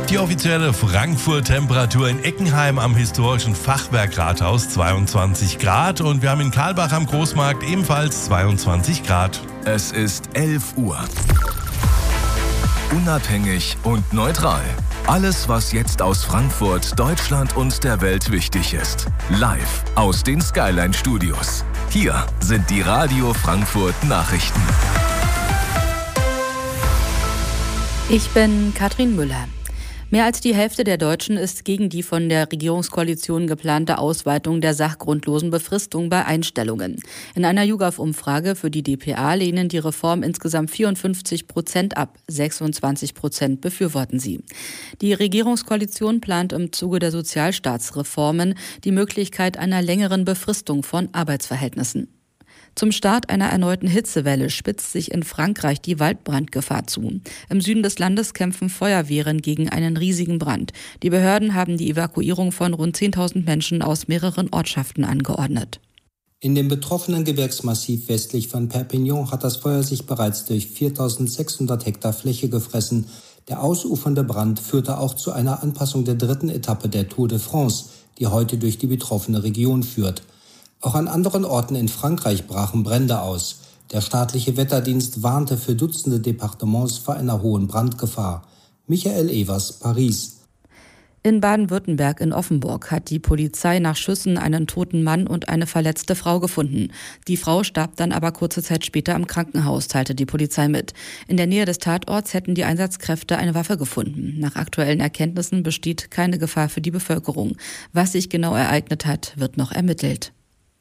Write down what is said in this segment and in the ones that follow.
Die offizielle Frankfurt-Temperatur in Eckenheim am historischen Fachwerkrathaus 22 Grad und wir haben in Karlbach am Großmarkt ebenfalls 22 Grad. Es ist 11 Uhr. Unabhängig und neutral. Alles, was jetzt aus Frankfurt, Deutschland und der Welt wichtig ist. Live aus den Skyline Studios. Hier sind die Radio Frankfurt Nachrichten. Ich bin Katrin Müller. Mehr als die Hälfte der Deutschen ist gegen die von der Regierungskoalition geplante Ausweitung der sachgrundlosen Befristung bei Einstellungen. In einer YouGov-Umfrage für die dpa lehnen die Reform insgesamt 54% ab, 26% befürworten sie. Die Regierungskoalition plant im Zuge der Sozialstaatsreformen die Möglichkeit einer längeren Befristung von Arbeitsverhältnissen. Zum Start einer erneuten Hitzewelle spitzt sich in Frankreich die Waldbrandgefahr zu. Im Süden des Landes kämpfen Feuerwehren gegen einen riesigen Brand. Die Behörden haben die Evakuierung von rund 10.000 Menschen aus mehreren Ortschaften angeordnet. In dem betroffenen Gebirgsmassiv westlich von Perpignan hat das Feuer sich bereits durch 4.600 Hektar Fläche gefressen. Der ausufernde Brand führte auch zu einer Anpassung der dritten Etappe der Tour de France, die heute durch die betroffene Region führt. Auch an anderen Orten in Frankreich brachen Brände aus. Der staatliche Wetterdienst warnte für Dutzende Departements vor einer hohen Brandgefahr. Michael Evers, Paris. In Baden-Württemberg in Offenburg hat die Polizei nach Schüssen einen toten Mann und eine verletzte Frau gefunden. Die Frau starb dann aber kurze Zeit später im Krankenhaus, teilte die Polizei mit. In der Nähe des Tatorts hätten die Einsatzkräfte eine Waffe gefunden. Nach aktuellen Erkenntnissen besteht keine Gefahr für die Bevölkerung. Was sich genau ereignet hat, wird noch ermittelt.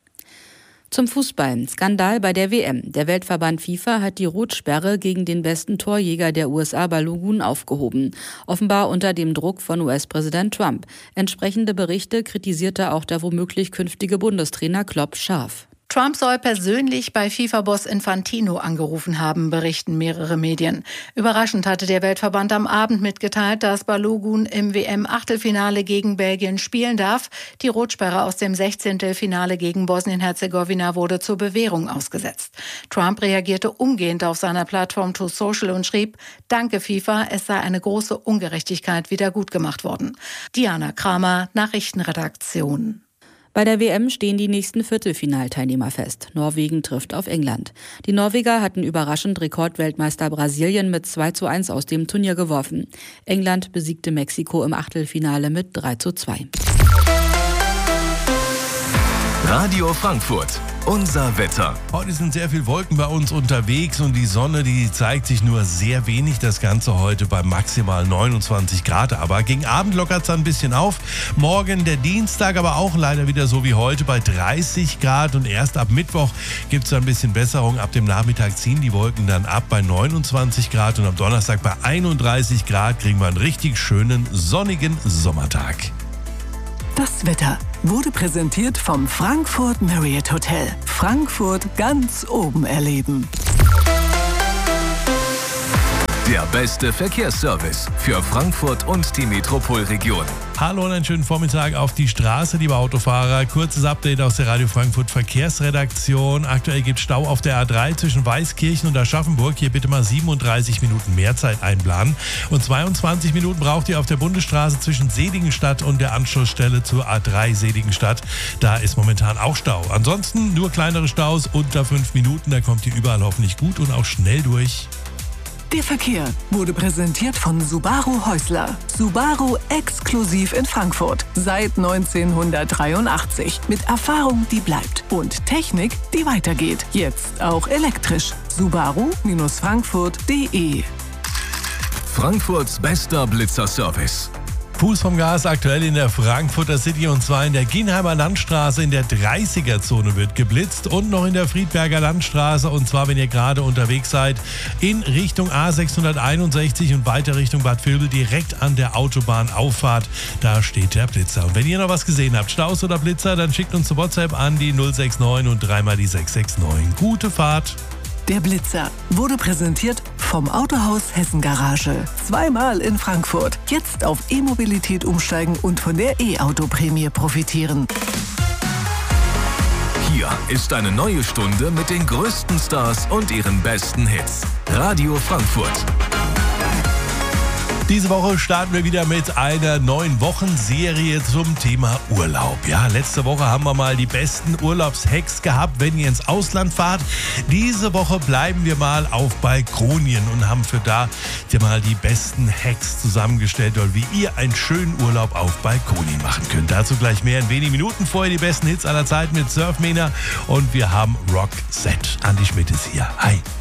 Zum Fußball. Skandal bei der WM. Der Weltverband FIFA hat die Rotsperre gegen den besten Torjäger der USA Balogun aufgehoben. Offenbar unter dem Druck von US-Präsident Trump. Entsprechende Berichte kritisierte auch der womöglich künftige Bundestrainer Klopp scharf. Trump soll persönlich bei FIFA-Boss Infantino angerufen haben, berichten mehrere Medien. Überraschend hatte der Weltverband am Abend mitgeteilt, dass Balogun im WM-Achtelfinale gegen Belgien spielen darf. Die Rotsperre aus dem 16. Finale gegen Bosnien-Herzegowina wurde zur Bewährung ausgesetzt. Trump reagierte umgehend auf seiner Plattform Truth Social und schrieb: Danke FIFA, es sei eine große Ungerechtigkeit wieder gut gemacht worden. Diana Kramer, Nachrichtenredaktion. Bei der WM stehen die nächsten Viertelfinalteilnehmer fest. Norwegen trifft auf England. Die Norweger hatten überraschend Rekordweltmeister Brasilien mit 2:1 aus dem Turnier geworfen. England besiegte Mexiko im Achtelfinale mit 3:2. Radio Frankfurt. Unser Wetter. Heute sind sehr viele Wolken bei uns unterwegs und die Sonne, die zeigt sich nur sehr wenig. Das Ganze heute bei maximal 29 Grad. Aber gegen Abend lockert es ein bisschen auf. Morgen der Dienstag, aber auch leider wieder so wie heute bei 30 Grad. Und erst ab Mittwoch gibt es ein bisschen Besserung. Ab dem Nachmittag ziehen die Wolken dann ab bei 29 Grad. Und am Donnerstag bei 31 Grad kriegen wir einen richtig schönen sonnigen Sommertag. Das Wetter wurde präsentiert vom Frankfurt Marriott Hotel. Frankfurt ganz oben erleben. Der beste Verkehrsservice für Frankfurt und die Metropolregion. Hallo und einen schönen Vormittag auf die Straße, liebe Autofahrer. Kurzes Update aus der Radio Frankfurt Verkehrsredaktion. Aktuell gibt es Stau auf der A3 zwischen Weißkirchen und Aschaffenburg. Hier bitte mal 37 Minuten mehr Zeit einplanen. Und 22 Minuten braucht ihr auf der Bundesstraße zwischen Seligenstadt und der Anschlussstelle zur A3 Seligenstadt. Da ist momentan auch Stau. Ansonsten nur kleinere Staus unter 5 Minuten. Da kommt ihr überall hoffentlich gut und auch schnell durch. Der Verkehr wurde präsentiert von Subaru Häusler. Subaru exklusiv in Frankfurt. Seit 1983. Mit Erfahrung, die bleibt. Und Technik, die weitergeht. Jetzt auch elektrisch. Subaru-Frankfurt.de. Frankfurts bester Blitzerservice. Fuß vom Gas aktuell in der Frankfurter City und zwar in der Ginheimer Landstraße in der 30er-Zone wird geblitzt und noch in der Friedberger Landstraße und zwar, wenn ihr gerade unterwegs seid, in Richtung A661 und weiter Richtung Bad Vilbel direkt an der Autobahnauffahrt. Da steht der Blitzer. Und wenn ihr noch was gesehen habt, Staus oder Blitzer, dann schickt uns eine WhatsApp an die 069 und dreimal die 669. Gute Fahrt! Der Blitzer wurde präsentiert vom Autohaus Hessen Garage. Zweimal in Frankfurt. Jetzt auf E-Mobilität umsteigen und von der E-Auto-Prämie profitieren. Hier ist eine neue Stunde mit den größten Stars und ihren besten Hits. Radio Frankfurt. Diese Woche starten wir wieder mit einer neuen Wochenserie zum Thema Urlaub. Ja, letzte Woche haben wir mal die besten Urlaubshacks gehabt, wenn ihr ins Ausland fahrt. Diese Woche bleiben wir mal auf Balkonien und haben für da mal die besten Hacks zusammengestellt, wie ihr einen schönen Urlaub auf Balkonien machen könnt. Dazu gleich mehr in wenigen Minuten. Vorher die besten Hits aller Zeiten mit Surfmania und wir haben Rock Set. Andi Schmidt ist hier. Hi.